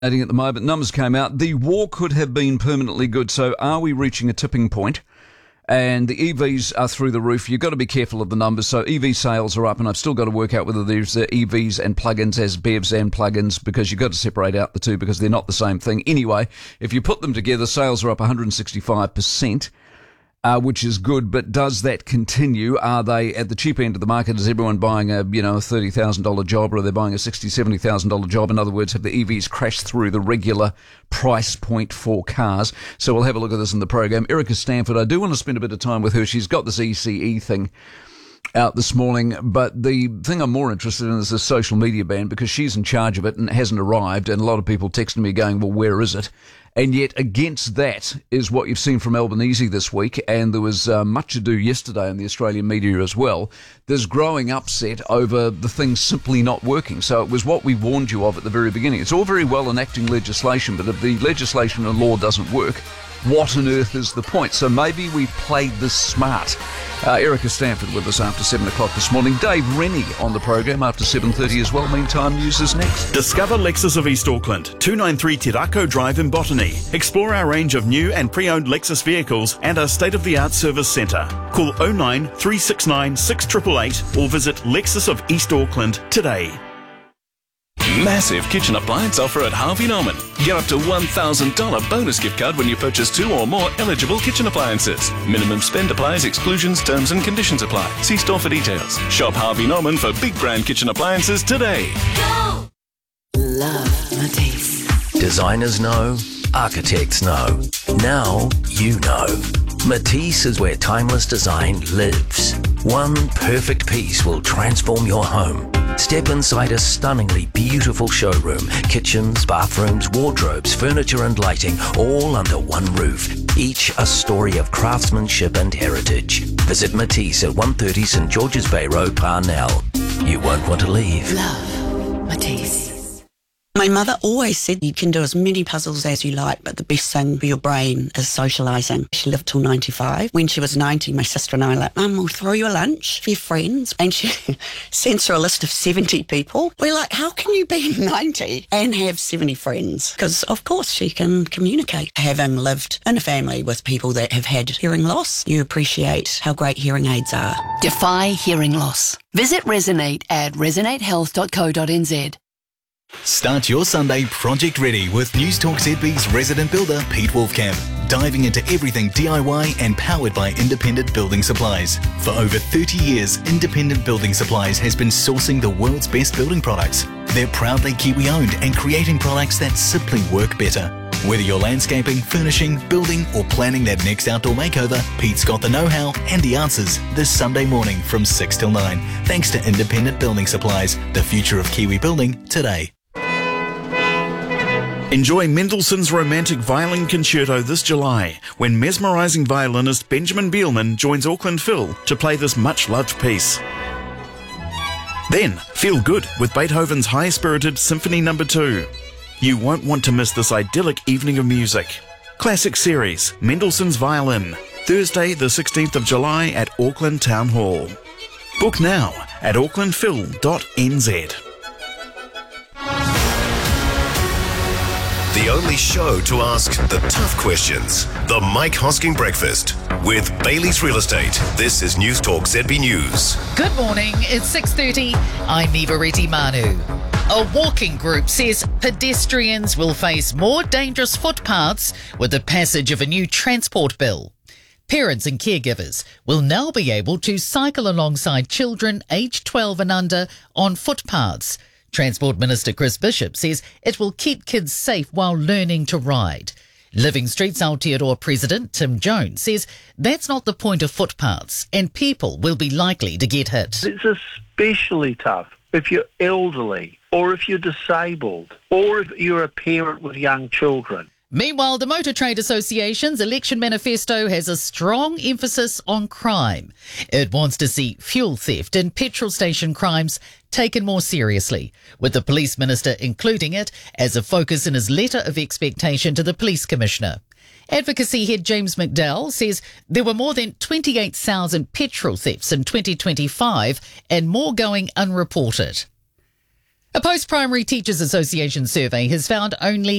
At the moment, numbers came out. The war could have been permanently good. So are we reaching a tipping point? And the EVs are through the roof. You've got to be careful of the numbers. So EV sales are up, and I've still got to work out whether there's EVs and plug-ins as BEVs and plug-ins, because you've got to separate out the two because they're not the same thing. Anyway, if you put them together, sales are up 165%. Which is good, but does that continue? Are they at the cheap end of the market? Is everyone buying a $30,000 job, or are they buying a $60,000, $70,000 job? In other words, have the EVs crashed through the regular price point for cars? So we'll have a look at this in the program. Erica Stanford, I do want to spend a bit of time with her. She's got this ECE thing out this morning, but the thing I'm more interested in is the social media ban, because she's in charge of it and it hasn't arrived, and a lot of people texting me going, well, where is it? And yet against that is what you've seen from Albanese this week, and there was much ado yesterday in the Australian media as well. There's growing upset over the thing simply not working. So it was what we warned you of at the very beginning. It's all very well enacting legislation, but if the legislation and law doesn't work, what on earth is the point? So maybe we played this smart. Erica Stanford with us after 7 o'clock this morning. Dave Rennie on the program after 7:30 as well. Meantime, news is next. Discover Lexus of East Auckland, 293 Tirako Drive in Botany. Explore our range of new and pre-owned Lexus vehicles and our state-of-the-art service centre. Call 09 369 6888 or visit Lexus of East Auckland today. Massive kitchen appliance offer at Harvey Norman. Get up to $1,000 bonus gift card when you purchase 2 or more eligible kitchen appliances. Minimum spend applies, exclusions, terms and conditions apply. See store for details. Shop Harvey Norman for big brand kitchen appliances today. Go! Love Matisse. Designers know, architects know. Now you know. Matisse is where timeless design lives. One perfect piece will transform your home. Step inside a stunningly beautiful showroom. Kitchens, bathrooms, wardrobes, furniture and lighting, all under one roof. Each a story of craftsmanship and heritage. Visit Matisse at 130 St George's Bay Road, Parnell. You won't want to leave. Love Matisse. My mother always said you can do as many puzzles as you like, but the best thing for your brain is socialising. She lived till 95. When she was 90, my sister and I were like, Mum, we'll throw you a lunch for your friends. And she sends her a list of 70 people. We're like, how can you be 90 and have 70 friends? Because, of course, she can communicate. Having lived in a family with people that have had hearing loss, you appreciate how great hearing aids are. Defy hearing loss. Visit Resonate at resonatehealth.co.nz. Start your Sunday project ready with News Talk ZB's resident builder Pete Wolfcamp, diving into everything DIY and powered by Independent Building Supplies. For over 30 years, Independent Building Supplies has been sourcing the world's best building products. They're proudly Kiwi-owned and creating products that simply work better. Whether you're landscaping, furnishing, building or planning that next outdoor makeover, Pete's got the know-how and the answers this Sunday morning from 6 till 9. Thanks to Independent Building Supplies, the future of Kiwi building today. Enjoy Mendelssohn's Romantic Violin Concerto this July, when mesmerising violinist Benjamin Bielman joins Auckland Phil to play this much-loved piece. Then, feel good with Beethoven's high-spirited Symphony No. 2. You won't want to miss this idyllic evening of music. Classic Series, Mendelssohn's Violin, Thursday the 16th of July at Auckland Town Hall. Book now at aucklandphil.nz. The only show to ask the tough questions. The Mike Hosking Breakfast with Bailey's Real Estate. This is News Talk ZB News. Good morning, it's 6:30. I'm Nivareti Manu. A walking group says pedestrians will face more dangerous footpaths with the passage of a new transport bill. Parents and caregivers will now be able to cycle alongside children aged 12 and under on footpaths. Transport Minister Chris Bishop says it will keep kids safe while learning to ride. Living Streets Aotearoa President Tim Jones says that's not the point of footpaths and people will be likely to get hit. It's especially tough if you're elderly or if you're disabled or if you're a parent with young children. Meanwhile, the Motor Trade Association's election manifesto has a strong emphasis on crime. It wants to see fuel theft and petrol station crimes taken more seriously, with the Police Minister including it as a focus in his letter of expectation to the Police Commissioner. Advocacy head James McDowell says there were more than 28,000 petrol thefts in 2025 and more going unreported. A Post-Primary Teachers Association survey has found only